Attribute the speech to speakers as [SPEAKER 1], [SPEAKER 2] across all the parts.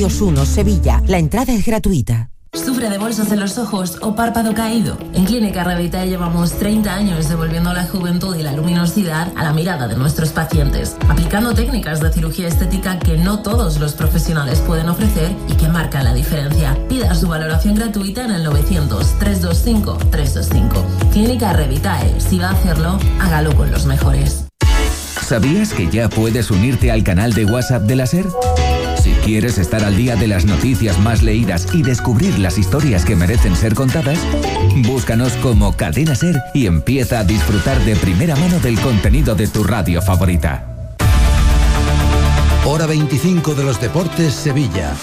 [SPEAKER 1] Estudios 1, Sevilla. La entrada es gratuita.
[SPEAKER 2] ¿Sufre de bolsas en los ojos o párpado caído? En Clínica Revitae llevamos 30 años devolviendo la juventud y la luminosidad a la mirada de nuestros pacientes, aplicando técnicas de cirugía estética que no todos los profesionales pueden ofrecer y que marcan la diferencia. Pida su valoración gratuita en el 900-325-325. Clínica Revitae. Si va a hacerlo, hágalo con los mejores.
[SPEAKER 3] ¿Sabías que ya puedes unirte al canal de WhatsApp de la SER? Si quieres estar al día de las noticias más leídas y descubrir las historias que merecen ser contadas, búscanos como Cadena SER y empieza a disfrutar de primera mano del contenido de tu radio favorita.
[SPEAKER 4] Hora 25 de los deportes, Sevilla.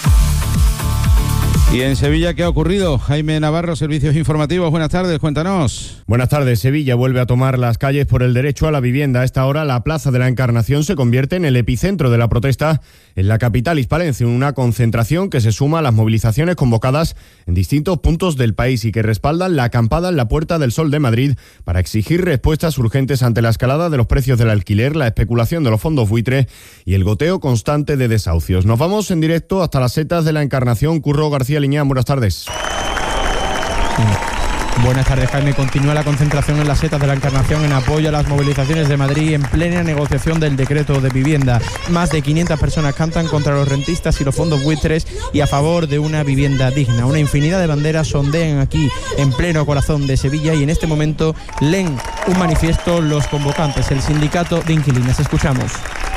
[SPEAKER 5] Y en Sevilla, ¿qué ha ocurrido? Jaime Navarro, Servicios Informativos, buenas tardes, cuéntanos.
[SPEAKER 6] Buenas tardes. Sevilla vuelve a tomar las calles por el derecho a la vivienda. A esta hora, la Plaza de la Encarnación se convierte en el epicentro de la protesta en la capital hispalense, una concentración que se suma a las movilizaciones convocadas en distintos puntos del país y que respaldan la acampada en la Puerta del Sol de Madrid para exigir respuestas urgentes ante la escalada de los precios del alquiler, la especulación de los fondos buitre y el goteo constante de desahucios. Nos vamos en directo hasta las setas de la Encarnación. Curro García Liñán, buenas tardes.
[SPEAKER 7] Buenas tardes, Jaime. Continúa la concentración en las setas de la Encarnación en apoyo a las movilizaciones de Madrid en plena negociación del decreto de vivienda. Más de 500 personas cantan contra los rentistas y los fondos buitres y a favor de una vivienda digna. Una infinidad de banderas sondean aquí en pleno corazón de Sevilla y en este momento leen un manifiesto los convocantes, el sindicato de inquilinos. Escuchamos.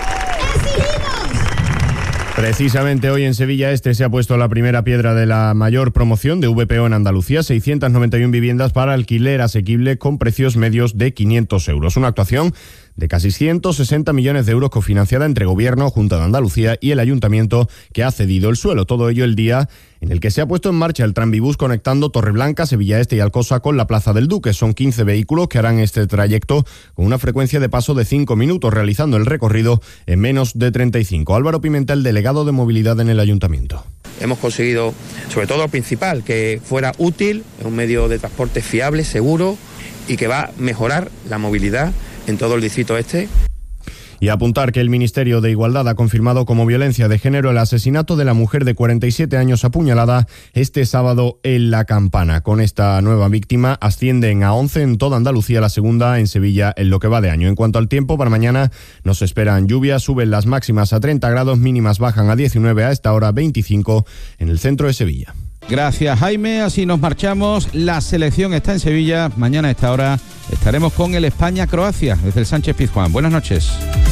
[SPEAKER 6] Precisamente hoy en Sevilla Este se ha puesto la primera piedra de la mayor promoción de VPO en Andalucía, 691 viviendas para alquiler asequible con precios medios de 500 euros. Una actuación de casi 160 millones de euros cofinanciada entre Gobierno, Junta de Andalucía y el Ayuntamiento, que ha cedido el suelo. Todo ello el día en el que se ha puesto en marcha el tranvibús conectando Torreblanca, Sevilla Este y Alcosa con la Plaza del Duque. Son 15 vehículos que harán este trayecto con una frecuencia de paso de 5 minutos, realizando el recorrido en menos de 35. Álvaro Pimentel, delegado de movilidad en el Ayuntamiento.
[SPEAKER 8] Hemos conseguido, sobre todo lo principal, que fuera útil, un medio de transporte fiable, seguro y que va a mejorar la movilidad en todo el distrito este.
[SPEAKER 6] Y apuntar que el Ministerio de Igualdad ha confirmado como violencia de género el asesinato de la mujer de 47 años apuñalada este sábado en La Campana. Con esta nueva víctima ascienden a 11 en toda Andalucía, la segunda en Sevilla en lo que va de año. En cuanto al tiempo, para mañana nos esperan lluvias, suben las máximas a 30 grados, mínimas bajan a 19, a esta hora 25 en el centro de Sevilla.
[SPEAKER 5] Gracias, Jaime. Así nos marchamos. La selección está en Sevilla. Mañana a esta hora estaremos con el España-Croacia desde el Sánchez Pizjuán. Buenas noches.